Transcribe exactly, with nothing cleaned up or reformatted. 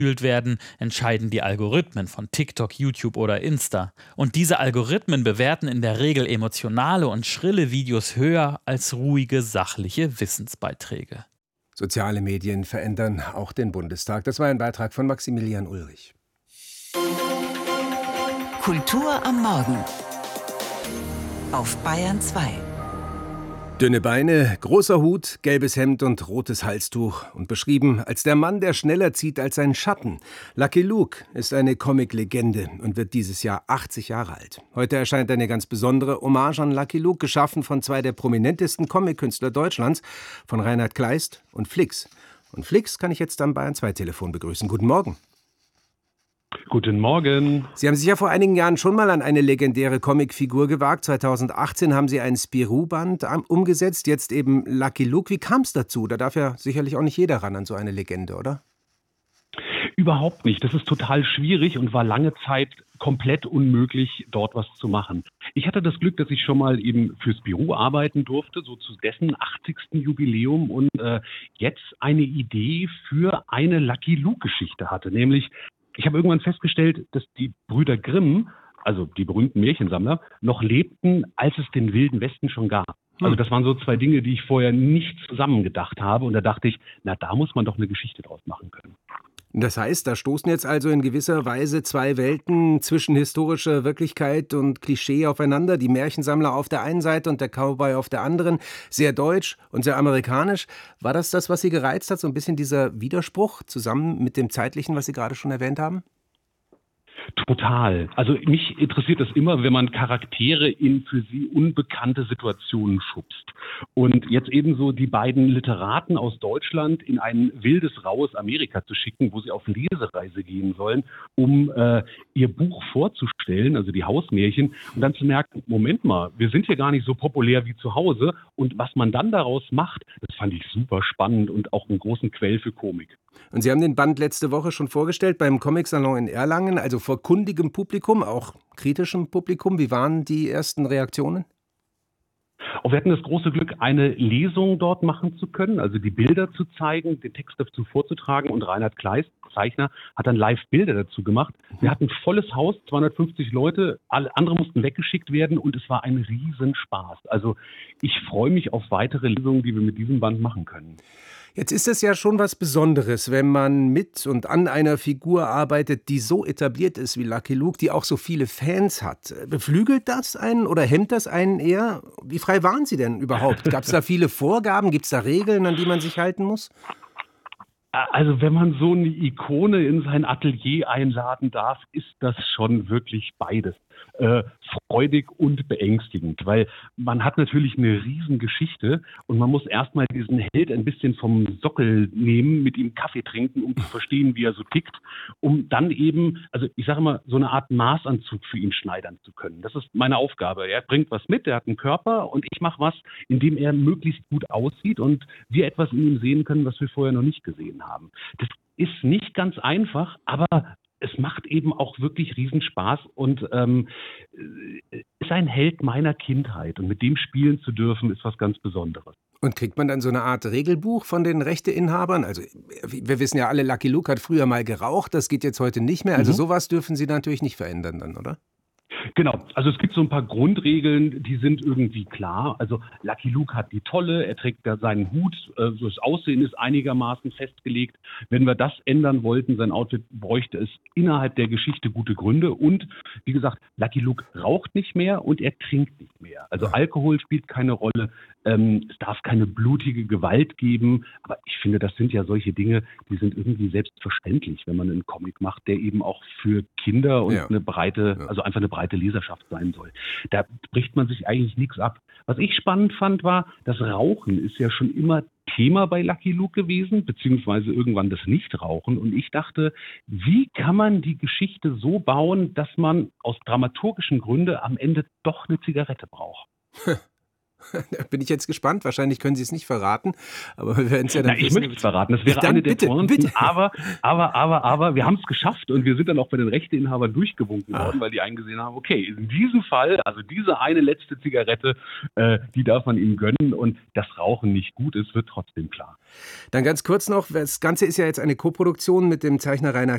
gefühlt werden, entscheiden die Algorithmen von TikTok, YouTube oder Insta. Und diese Algorithmen bewerten in der Regel emotionale und schrille Videos höher als ruhige, sachliche Wissensbeiträge. Soziale Medien verändern auch den Bundestag. Das war ein Beitrag von Maximilian Ulrich. Kultur am Morgen auf Bayern zwei. Dünne Beine, großer Hut, gelbes Hemd und rotes Halstuch und beschrieben als der Mann, der schneller zieht als sein Schatten. Lucky Luke ist eine Comic-Legende und wird dieses Jahr achtzig Jahre alt. Heute erscheint eine ganz besondere Hommage an Lucky Luke, geschaffen von zwei der prominentesten Comic-Künstler Deutschlands, von Reinhard Kleist und Flix. Und Flix kann ich jetzt am Bayern zwei Telefon begrüßen. Guten Morgen. Guten Morgen. Sie haben sich ja vor einigen Jahren schon mal an eine legendäre Comicfigur gewagt. zweitausendachtzehn haben Sie ein Spirou-Band umgesetzt, jetzt eben Lucky Luke. Wie kam es dazu? Da darf ja sicherlich auch nicht jeder ran an so eine Legende, oder? Überhaupt nicht. Das ist total schwierig und war lange Zeit komplett unmöglich, dort was zu machen. Ich hatte das Glück, dass ich schon mal eben für Spirou arbeiten durfte, so zu dessen achtzigsten Jubiläum und äh, jetzt eine Idee für eine Lucky Luke-Geschichte hatte, nämlich ich habe irgendwann festgestellt, dass die Brüder Grimm, also die berühmten Märchensammler, noch lebten, als es den Wilden Westen schon gab. Also das waren so zwei Dinge, die ich vorher nicht zusammengedacht habe. Und da dachte ich, na, da muss man doch eine Geschichte draus machen können. Das heißt, da stoßen jetzt also in gewisser Weise zwei Welten zwischen historischer Wirklichkeit und Klischee aufeinander. Die Märchensammler auf der einen Seite und der Cowboy auf der anderen. Sehr deutsch und sehr amerikanisch. War das das, was Sie gereizt hat? So ein bisschen dieser Widerspruch zusammen mit dem Zeitlichen, was Sie gerade schon erwähnt haben? Total. Also mich interessiert das immer, wenn man Charaktere in für sie unbekannte Situationen schubst. Und jetzt ebenso die beiden Literaten aus Deutschland in ein wildes, raues Amerika zu schicken, wo sie auf Lesereise gehen sollen, um äh, ihr Buch vorzustellen, also die Hausmärchen, und dann zu merken, Moment mal, wir sind hier gar nicht so populär wie zu Hause. Und was man dann daraus macht, das fand ich super spannend und auch einen großen Quell für Komik. Und Sie haben den Band letzte Woche schon vorgestellt beim Comic-Salon in Erlangen, also vor kundigem Publikum, auch kritischem Publikum. Wie waren die ersten Reaktionen? Auch wir hatten das große Glück, eine Lesung dort machen zu können, also die Bilder zu zeigen, den Text dazu vorzutragen. Und Reinhard Kleist, Zeichner, hat dann live Bilder dazu gemacht. Wir hatten ein volles Haus, zweihundertfünfzig Leute, alle andere mussten weggeschickt werden und es war ein Riesenspaß. Also ich freue mich auf weitere Lesungen, die wir mit diesem Band machen können. Jetzt ist es ja schon was Besonderes, wenn man mit und an einer Figur arbeitet, die so etabliert ist wie Lucky Luke, die auch so viele Fans hat. Beflügelt das einen oder hemmt das einen eher? Wie frei waren Sie denn überhaupt? Gab es da viele Vorgaben? Gibt es da Regeln, an die man sich halten muss? Also wenn man so eine Ikone in sein Atelier einladen darf, ist das schon wirklich beides. Äh, freudig und beängstigend, weil man hat natürlich eine Riesengeschichte und man muss erstmal diesen Held ein bisschen vom Sockel nehmen, mit ihm Kaffee trinken, um zu verstehen, wie er so tickt, um dann eben, also ich sage immer, so eine Art Maßanzug für ihn schneidern zu können. Das ist meine Aufgabe. Er bringt was mit, er hat einen Körper und ich mache was, in dem er möglichst gut aussieht und wir etwas in ihm sehen können, was wir vorher noch nicht gesehen haben. Das ist nicht ganz einfach, aber es macht eben auch wirklich Riesenspaß und ähm, ist ein Held meiner Kindheit. Und mit dem spielen zu dürfen, ist was ganz Besonderes. Und kriegt man dann so eine Art Regelbuch von den Rechteinhabern? Also wir wissen ja alle, Lucky Luke hat früher mal geraucht, das geht jetzt heute nicht mehr. Also mhm. sowas dürfen Sie natürlich nicht verändern dann, oder? Genau, also es gibt so ein paar Grundregeln, die sind irgendwie klar. Also Lucky Luke hat die Tolle, er trägt da seinen Hut, äh, das Aussehen ist einigermaßen festgelegt. Wenn wir das ändern wollten, sein Outfit, bräuchte es innerhalb der Geschichte gute Gründe. Und wie gesagt, Lucky Luke raucht nicht mehr und er trinkt nicht mehr. Also Alkohol spielt keine Rolle, ähm, es darf keine blutige Gewalt geben. Aber ich finde, das sind ja solche Dinge, die sind irgendwie selbstverständlich, wenn man einen Comic macht, der eben auch für Kinder und ja. eine breite, also einfach eine breite Leserschaft sein soll. Da bricht man sich eigentlich nichts ab. Was ich spannend fand, war, das Rauchen ist ja schon immer Thema bei Lucky Luke gewesen, beziehungsweise irgendwann das Nichtrauchen. Und ich dachte, wie kann man die Geschichte so bauen, dass man aus dramaturgischen Gründen am Ende doch eine Zigarette braucht? Da bin ich jetzt gespannt. Wahrscheinlich können Sie es nicht verraten, aber wir werden es ja dann Na, ich möchte es verraten. Das wäre dann eine der bitte, Pointen, bitte. aber, aber, aber, aber, wir haben es geschafft und wir sind dann auch bei den Rechteinhabern durchgewunken worden, ah. weil die eingesehen haben, okay, in diesem Fall, also diese eine letzte Zigarette, äh, die darf man ihnen gönnen und das Rauchen nicht gut ist, wird trotzdem klar. Dann ganz kurz noch, das Ganze ist ja jetzt eine Koproduktion mit dem Zeichner Rainer